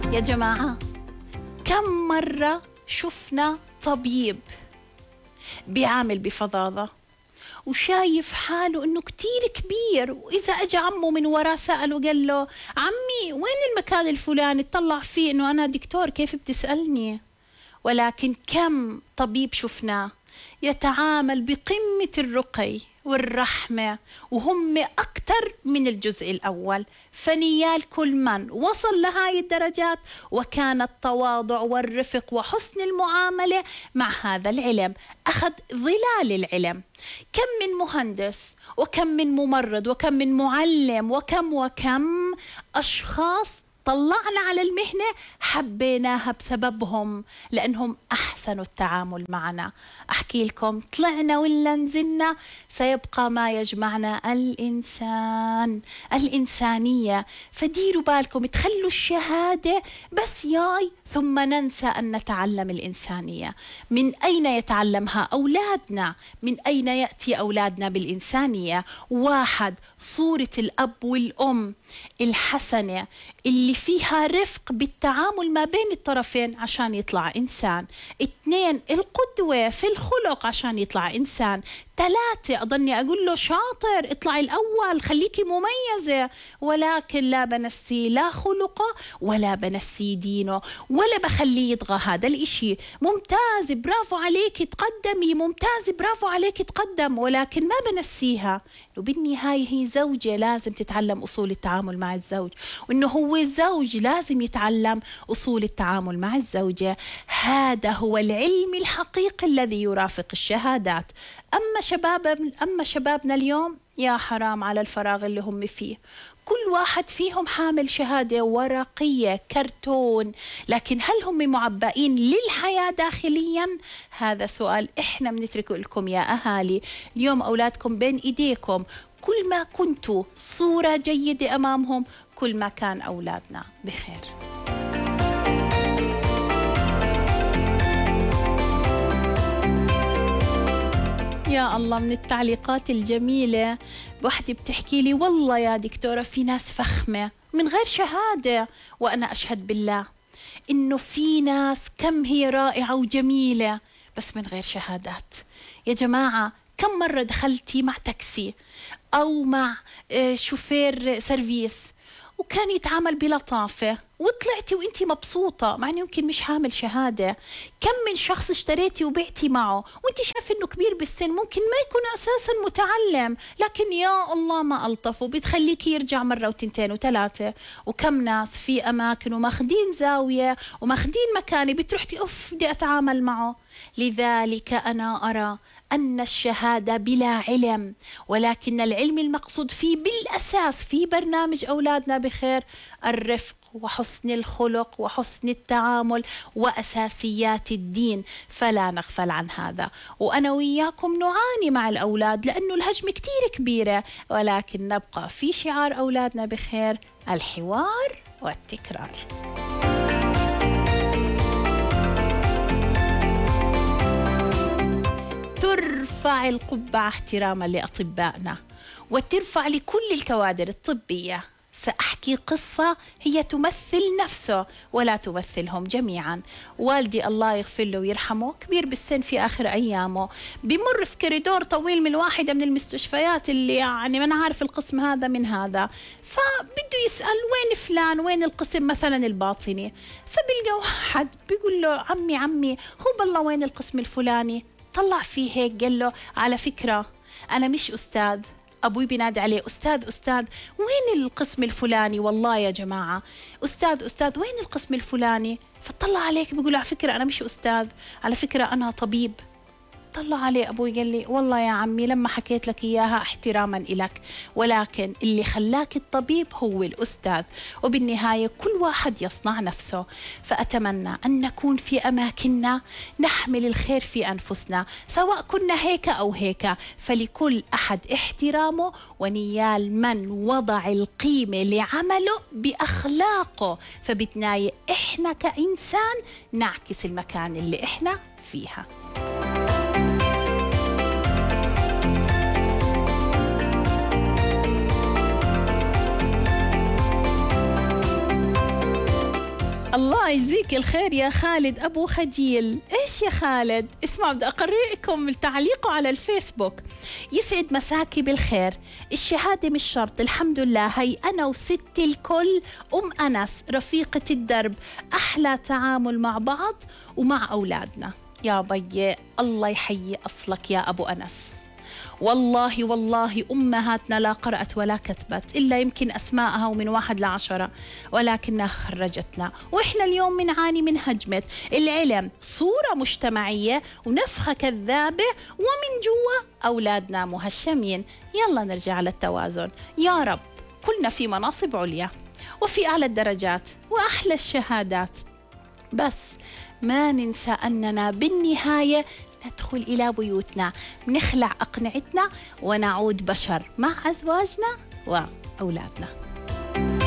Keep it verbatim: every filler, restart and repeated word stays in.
يا جماعة، كم مرة شفنا طبيب بيعامل بفظاظة وشايف حاله إنه كتير كبير، وإذا أجى عمه من وراه سأله وقال له عمي وين المكان الفلاني، اطلع فيه إنه أنا دكتور كيف بتسألني؟ ولكن كم طبيب شفناه يتعامل بقمة الرقي والرحمة، وهم أكثر من الجزء الأول. فنيال كل من وصل لهاي الدرجات وكان التواضع والرفق وحسن المعاملة مع هذا العلم، أخذ ظلال العلم. كم من مهندس وكم من ممرض وكم من معلم وكم وكم أشخاص طلعنا على المهنة حبيناها بسببهم، لأنهم أحسنوا التعامل معنا. أحكي لكم، طلعنا ولا نزلنا سيبقى ما يجمعنا الإنسان، الإنسانية. فديروا بالكم، تخلوا الشهادة بس ياي ثم ننسى أن نتعلم الإنسانية. من أين يتعلمها أولادنا؟ من أين يأتي أولادنا بالإنسانية؟ واحد، صورة الأب والأم الحسنة اللي فيها رفق بالتعامل ما بين الطرفين عشان يطلع إنسان. اثنين، القدوة في الخلق عشان يطلع إنسان. ثلاثة، أظني أقول له شاطر، اطلعي الأول، خليكي مميزة، ولكن لا بنسي لا خلقه ولا بنسي دينه ولا بخليه يطغى. هذا الإشي ممتاز، برافو عليك تقدمي، ممتاز برافو عليك تقدم، ولكن ما بنسيها إنه بالنهاية هي زوجة لازم تتعلم أصول التعامل مع الزوج، وإنه هو زوج لازم يتعلم أصول التعامل مع الزوجة. هذا هو العلم الحقيقي الذي يرافق الشهادات. أما شباب أما شبابنا اليوم، يا حرام على الفراغ اللي هم فيه. كل واحد فيهم حامل شهادة ورقية كرتون، لكن هل هم معبئين للحياة داخليا؟ هذا سؤال إحنا بنتركه لكم يا أهالي. اليوم أولادكم بين إيديكم، كل ما كنتوا صورة جيدة أمامهم كل ما كان أولادنا بخير. يا الله، من التعليقات الجميلة بوحدة بتحكي لي والله يا دكتورة في ناس فخمة من غير شهادة، وأنا أشهد بالله إنه في ناس كم هي رائعة وجميلة بس من غير شهادات. يا جماعة، كم مرة دخلتي مع تاكسي أو مع شوفير سيرفيس وكان يتعامل بلطافة وطلعتي وانتي مبسوطة مع انه يمكن مش حامل شهادة؟ كم من شخص اشتريتي وبعتي معه وانتي شايفة انه كبير بالسن، ممكن ما يكون اساسا متعلم، لكن يا الله ما ألطفه، بتخليكي يرجع مرة وتنتين وثلاثة. وكم ناس في اماكن وماخدين زاوية وماخدين مكاني بتروحتي اوف بدي اتعامل معه. لذلك انا ارى أن الشهادة بلا علم، ولكن العلم المقصود فيه بالأساس في برنامج أولادنا بخير الرفق وحسن الخلق وحسن التعامل وأساسيات الدين، فلا نغفل عن هذا. وأنا وياكم نعاني مع الأولاد لأنه الهجمة كتير كبيرة، ولكن نبقى في شعار أولادنا بخير الحوار والتكرار. ترفع القبعة احتراما لأطبائنا وترفع لكل الكوادر الطبية. سأحكي قصة هي تمثل نفسه ولا تمثلهم جميعا. والدي الله يغفر له ويرحمه كبير بالسن في آخر أيامه، بمر في كوريدور طويل من واحدة من المستشفيات اللي يعني ما عارف القسم هذا من هذا، فبده يسأل وين فلان، وين القسم مثلا الباطني، فبلقى واحد بيقول له عمي عمي هو بالله وين القسم الفلاني؟ طلع فيه هيك قال له على فكرة أنا مش أستاذ. أبوي بينادي عليه أستاذ أستاذ وين القسم الفلاني؟ والله يا جماعة أستاذ أستاذ وين القسم الفلاني؟ فطلع عليك بيقول على فكرة أنا مش أستاذ، على فكرة أنا طبيب. طلع عليه أبوي قال لي والله يا عمي لما حكيت لك إياها احتراما إلك، ولكن اللي خلاك الطبيب هو الأستاذ، وبالنهاية كل واحد يصنع نفسه. فأتمنى أن نكون في أماكننا نحمل الخير في أنفسنا، سواء كنا هيك أو هيك، فلكل أحد احترامه، ونيال من وضع القيمة لعمله بأخلاقه، فبالنهاية إحنا كإنسان نعكس المكان اللي إحنا فيها. الله يجزيك الخير يا خالد أبو خجيل. إيش يا خالد؟ اسمع، بدي أقرأكم تعليقه على الفيسبوك. يسعد مساكي بالخير، الشهادة مش شرط، الحمد لله، هي أنا وستي الكل أم أنس رفيقة الدرب، أحلى تعامل مع بعض ومع أولادنا. يا بي الله يحيي أصلك يا أبو أنس. والله والله أمهاتنا لا قرأت ولا كتبت إلا يمكن أسماءها ومن واحد لعشرة، ولكنها خرجتنا. وإحنا اليوم منعاني من هجمة العلم، صورة مجتمعية ونفخة كذابة، ومن جوا أولادنا مهشمين. يلا نرجع للتوازن يا رب، كلنا في مناصب عليا وفي أعلى الدرجات وأحلى الشهادات، بس ما ننسى أننا بالنهاية ندخل إلى بيوتنا، نخلع أقنعتنا ونعود بشر مع أزواجنا وأولادنا.